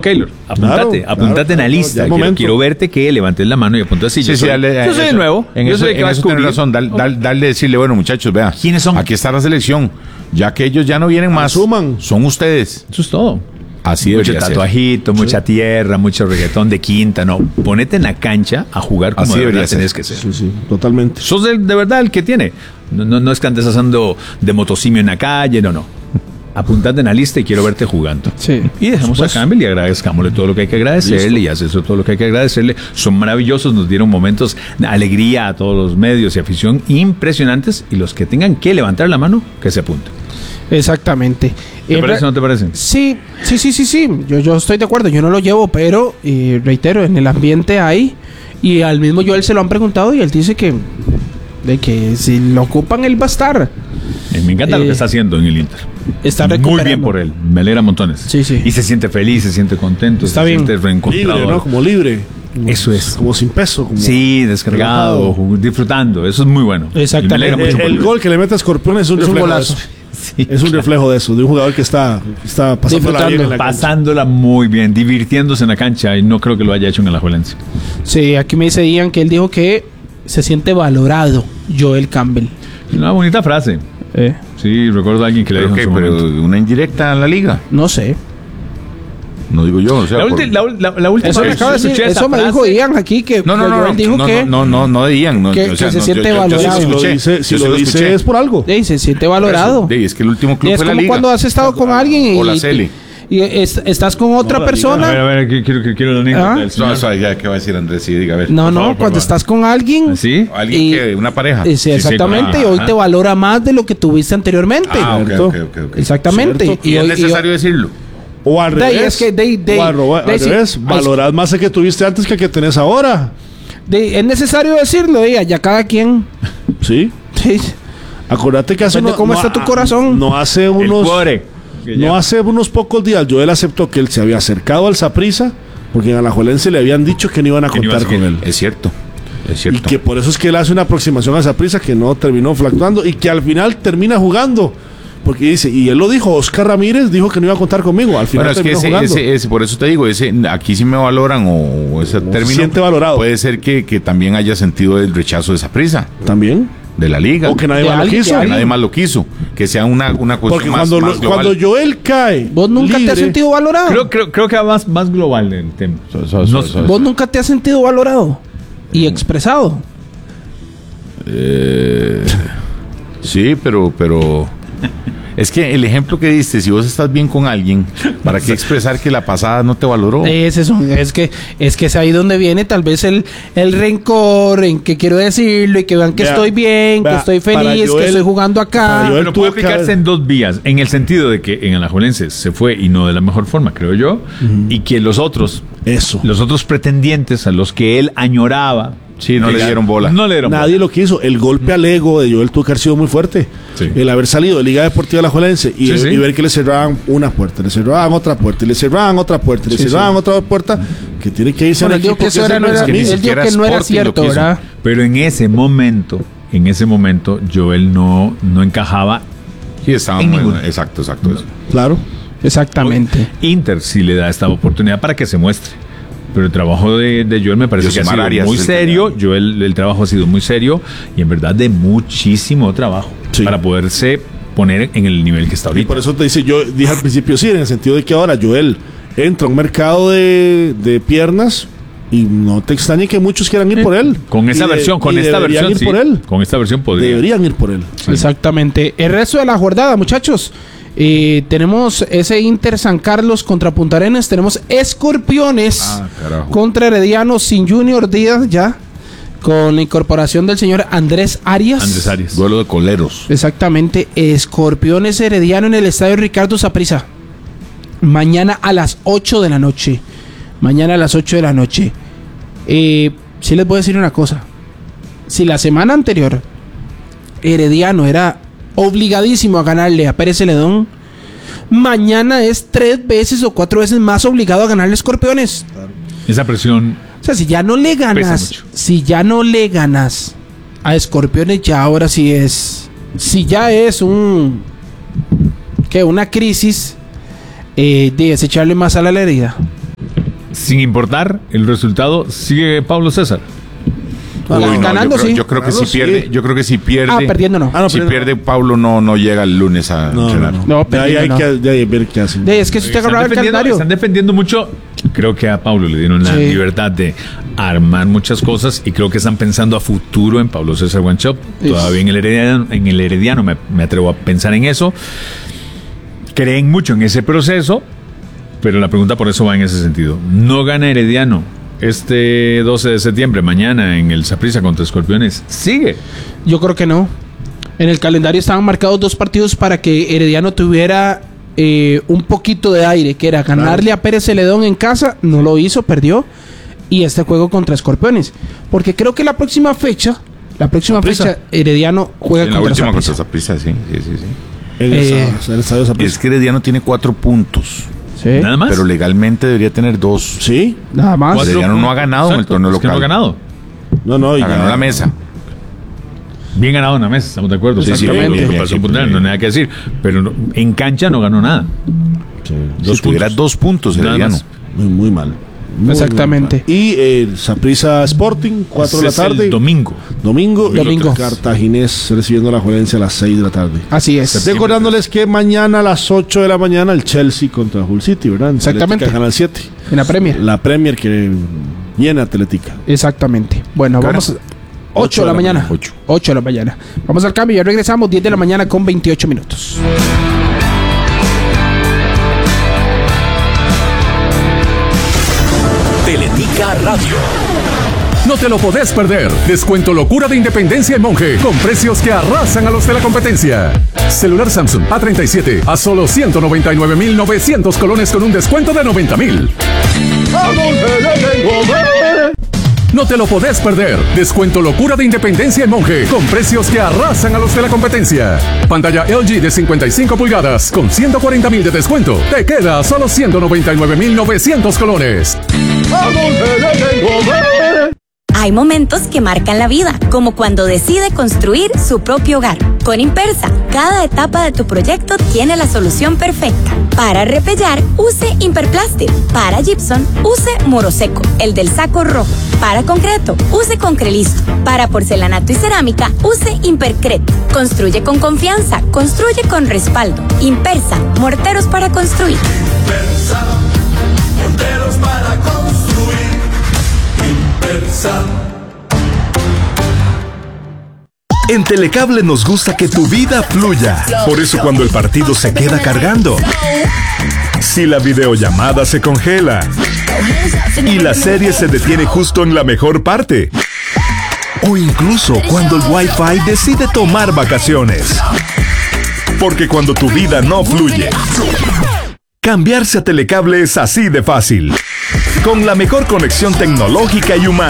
Keylor. Apúntate en la lista. Quiero verte que levantes la mano y apuntes así. Yo soy de nuevo. Yo soy que tienes razón. Darle decirle, bueno, muchachos, vea. ¿Quiénes son? Aquí está la selección. Ya que ellos ya no vienen más. Son ustedes. Eso es todo. Así debería mucho tatuajito, mucha tierra, mucho reggaetón de quinta. No, ponete en la cancha a jugar como de verdad tenés que ser. Sí, totalmente. Sos de verdad el que tiene. No es que andes haciendo de motosimio en la calle, no. Apuntate en la lista y quiero verte jugando. Sí. Y dejamos a Campbell y agradezcámosle todo lo que hay que agradecerle. Listo. Y hace eso todo lo que hay que agradecerle. Son maravillosos, nos dieron momentos de alegría a todos los medios y afición impresionantes. Y los que tengan que levantar la mano, que se apunten. Exactamente. ¿Te parece o no te parece? Sí. Yo estoy de acuerdo. Yo no lo llevo, pero reitero, en el ambiente hay. Y al mismo Joel se lo han preguntado y él dice que si lo ocupan, él va a estar. Me encanta lo que está haciendo en el Inter. Está recuperando. Muy bien por él. Me alegra montones. Sí. Y se siente feliz, se siente contento. Está se bien. siente reencontrado. Libre, ¿no? Como libre. Eso es. Como sin peso. Como sí, descargado, disfrutando. Eso es muy bueno. Exactamente. El gol que le mete a Escorpión es un reflejo de eso. Sí, es un reflejo de eso, de un jugador que está pasándola muy bien, divirtiéndose en la cancha, y no creo que lo haya hecho en el Alajuelense. Sí, aquí me dice Ian que él dijo que se siente valorado, Joel Campbell. Una bonita frase. Sí, recuerdo a alguien que le dijo en su pero momento. Una indirecta en la liga. No sé. No digo yo, o sea, la última eso vez eso me dijo Ian aquí que no de Ian, que se siente valorado. Si lo dice es por algo. Se siente valorado. Es que el último club fue la liga. Es como cuando has estado con alguien o la Celi. Y estás con otra persona. A ver, quiero la anécdota. Ya, ¿qué va a decir Andrés? Sí, diga, a ver. No, cuando estás con alguien. ¿Sí? Alguien que una pareja. Sí, exactamente. Y hoy te valora más de lo que tuviste anteriormente. Ok. Exactamente. Y es necesario decirlo. O al revés. Al revés. Valorás más el que tuviste antes que el que tenés ahora. Es necesario decirlo, ya cada quien. Sí. Acuérdate que hace cómo está tu corazón. No hace unos pocos días Joel aceptó que él se había acercado al Saprissa porque en Alajuelense le habían dicho que no iban a contar con él. Es cierto. Y que por eso es que él hace una aproximación a Saprissa que no terminó fluctuando y que al final termina jugando. Porque dice, y él lo dijo, Oscar Ramírez dijo que no iba a contar conmigo. Al final terminó jugando. Por eso te digo, aquí sí me valoran o ese término. Siente valorado. Puede ser que también haya sentido el rechazo de Saprissa. También. De la liga. O que nadie más lo quiso. Que nadie más lo quiso. Que sea una cuestión porque más global. Cuando Joel cae. ¿Vos nunca te has sentido valorado? Creo que va más global el tema. ¿Vos nunca te has sentido valorado? Y expresado. Sí, pero es que el ejemplo que diste, si vos estás bien con alguien, ¿para qué expresar que la pasada no te valoró? Es eso, es que es ahí donde viene tal vez el rencor en que quiero decirlo y que vean que estoy bien, que estoy feliz, que estoy jugando acá. Pero puede aplicarse en dos vías, en el sentido de que en Alajuelense se fue y no de la mejor forma, creo yo, y que los otros pretendientes a los que él añoraba, sí, no le dieron bola. Nadie lo quiso. El golpe al ego de Joel tuvo que haber sido muy fuerte. Sí. El haber salido de Liga Deportiva Alajuelense y ver que le cerraban una puerta, le cerraban otra puerta, y le cerraban otra puerta, le cerraban otra puerta, que tiene que irse a un equipo que eso era, él dijo que no era cierto, ¿verdad? Pero en ese momento, Joel no encajaba. Sí, estaba muy exacto eso. Claro, exactamente. Inter sí le da esta oportunidad para que se muestre. Pero el trabajo de Joel me parece que ha sido muy serio. El trabajo ha sido muy serio y en verdad de muchísimo trabajo para poderse poner en el nivel que está ahorita. Y por eso te dice, yo dije al principio sí, en el sentido de que ahora Joel entra a un mercado de piernas y no te extrañe que muchos quieran ir por él. Con esta versión, Con esta versión podría. Deberían ir por él. Sí. Exactamente. El resto de la jornada, muchachos. Tenemos ese Inter San Carlos contra Punta Arenas. Tenemos Escorpiones contra Herediano sin Junior Díaz ya. Con la incorporación del señor Andrés Arias. Duelo de coleros. Exactamente. Escorpiones Herediano en el estadio Ricardo Saprissa. Mañana a las 8 de la noche. Sí les voy a decir una cosa. Si la semana anterior Herediano era obligadísimo a ganarle a Pérez Celedón, mañana es 3 veces o 4 veces más obligado a ganarle a Escorpiones. Esa presión. O sea, si ya no le ganas a Escorpiones, ya ahora sí es. Si ya es una crisis, de desecharle más a la herida. sin importar el resultado, sigue Pablo César. Ganando, yo creo que si pierde, sí. Yo creo que si pierde. Perdiendo no. Si pierde, Pablo no llega el lunes a entrenar. No, de ahí hay que ver qué hacen. Es que si usted agarra el calendario. Están defendiendo mucho. Creo que a Pablo le dieron la libertad de armar muchas cosas y creo que están pensando a futuro en Pablo César Wanchope. Todavía en el Herediano me atrevo a pensar en eso. Creen mucho en ese proceso, pero la pregunta por eso va en ese sentido. No gana Herediano este 12 de septiembre, mañana en el Saprissa contra Escorpiones. ¿Sigue? Yo creo que no. En el calendario estaban marcados 2 partidos para que Herediano tuviera un poquito de aire, que era ganarle a Pérez Celedón en casa. No lo hizo, perdió. Y este juego contra Escorpiones. Porque creo que la próxima fecha Herediano juega contra Saprissa. Contra Saprissa, sí. El estadio Saprissa. Es que Herediano tiene 4 puntos. ¿Sí? Nada más. Pero legalmente debería tener 2. Sí, nada más. Herediano no ha ganado en el torneo local. Es que no ha ganado. No, ganó la mesa. Bien ganado en la mesa, estamos de acuerdo. Sí, no hay nada que decir. Pero en cancha no ganó nada. Sí. Si tuviera 2 puntos, Herediano. Muy mal. Exactamente. Y el Saprissa Sporting, 4 de la tarde. El domingo. Cartaginés recibiendo la Juelense a las 6 de la tarde. Así es. Recordándoles que mañana a las 8 de la mañana el Chelsea contra Hull City, ¿verdad? Exactamente. Canal 7. En la Premier. La Premier que viene Atlética. Exactamente. Bueno, vamos. 8 de la mañana. 8 de la mañana. Vamos al cambio y ya regresamos. 10 de la mañana con 28 minutos. Teletica Radio. No te lo podés perder. Descuento locura de Independencia en Monje, con precios que arrasan a los de la competencia. Celular Samsung A37 a solo 199,900 colones con un descuento de 90,000. No te lo podés perder. Descuento locura de Independencia en Monje, con precios que arrasan a los de la competencia. Pantalla LG de 55 pulgadas con 140,000 de descuento. Te queda solo 199,900 colones. Hay momentos que marcan la vida, como cuando decide construir su propio hogar. Con Impersa, cada etapa de tu proyecto tiene la solución perfecta. Para repellar, use Imperplastic. Para gypsum, use Moroseco, el del saco rojo. Para concreto, use Concrelisto. Para porcelanato y cerámica, use Impercret. Construye con confianza, construye con respaldo. Impersa, morteros para construir. Impersa, morteros para construir. Impersa. En Telecable nos gusta que tu vida fluya. Por eso cuando el partido se queda cargando, si la videollamada se congela y la serie se detiene justo en la mejor parte, o incluso cuando el Wi-Fi decide tomar vacaciones. Porque cuando tu vida no fluye, cambiarse a Telecable es así de fácil. Con la mejor conexión tecnológica y humana.